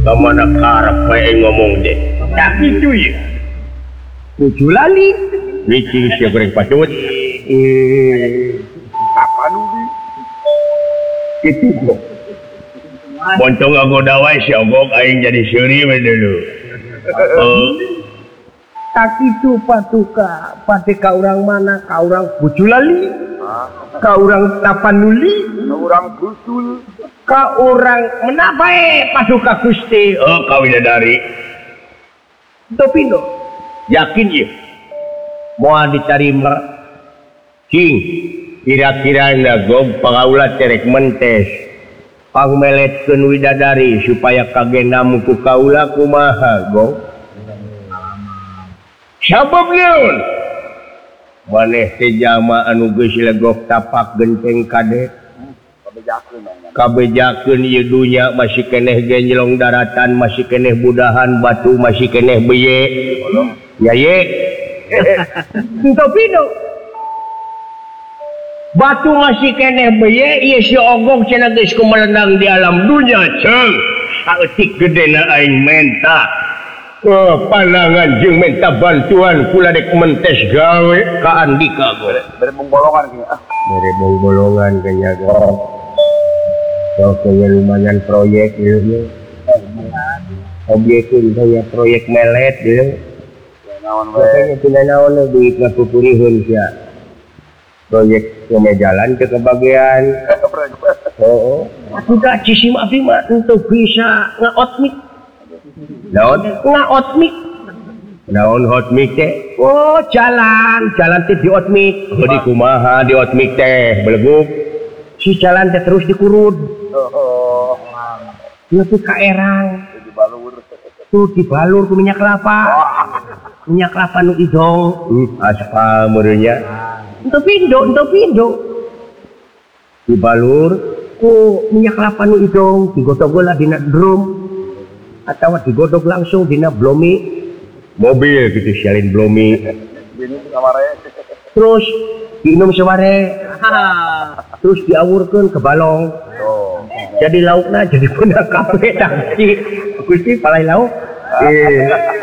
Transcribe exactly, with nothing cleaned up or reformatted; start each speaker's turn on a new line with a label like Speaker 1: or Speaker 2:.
Speaker 1: Kamana karep bae ngomong deh. Tak gitu ya.
Speaker 2: Tujuh lali.
Speaker 1: Wiki sia goreng patut.
Speaker 2: Eh, apa nubi? Itu kok.
Speaker 1: Bontong agoda wae si ogok aing jadi seuri we dulu. Oh,
Speaker 2: Tak itu patuka, pate ka orang mana? Ka orang Pucu lali. Ka orang Tapanuli.
Speaker 3: Ka urang Gusul.
Speaker 2: Ka orang menabae patuka Gusti.
Speaker 1: oh kawidadari.
Speaker 2: Topino.
Speaker 1: Yakin ya? Moal diterima. King, kira-kira nagog pangaulat terek mentes. Pangmeletkeun widadari supaya kagenamu ku kaula kumaha gong. Sabab naon? Maneh teh jalma anu geus legok tapak genteng kade.
Speaker 3: Kabejakeun nya.
Speaker 1: Kabejakeun ieu dunya masih keneh genjlong daratan, masih keneh budahan batu, masih keneh beye. Ya ye.
Speaker 2: Topino.
Speaker 1: Batu masih keneh beye, ieu si ogog cenah geus kumelenang di alam dunya, ceung. Saeutik gedena aing menta. Oh, pandangan jeung menta bantuan kula dek mentes gawe ka Andika gue.
Speaker 3: Bere bolongan kieu. Ah,
Speaker 1: Mere bolongan kayaknya gong. So, kayaknya lumayan proyek ieu. Obyekeun kaya proyek melet ieu.
Speaker 3: naon we.
Speaker 1: Kayaknya tina naon we duit ngapupurihun sia. Proyek kene jalan ke kebagian. Oh, aku gak cisim abdi mah untuk bisa ngaot mik. Naon? Ngaot mik. Naon hot mik teh? Oh, jalan, jalan teh di hot mik. Oh, di kumaha di hot mik teh beleguk. Si jalan teh terus dikurud.
Speaker 3: Oh,
Speaker 1: Ieu teh kaerang.
Speaker 3: di balur.
Speaker 1: Tuh dibalur ku minyak kelapa. Minyak kelapa nu idong. Hmm, aspal meureunnya. Ento pindo, ento pindo. Dibalur ku minyak kelapa nu idong, digodog lah dina drum. Atau digodog langsung dina blomi. Mobil gitu sialin blomi.
Speaker 3: Bini kamare.
Speaker 1: Terus diinum seware. Terus diawurkeun ke balong.
Speaker 3: Oh.
Speaker 1: Jadi laukna jadi punah kafe tangki. Gusti palai lauk. Eh.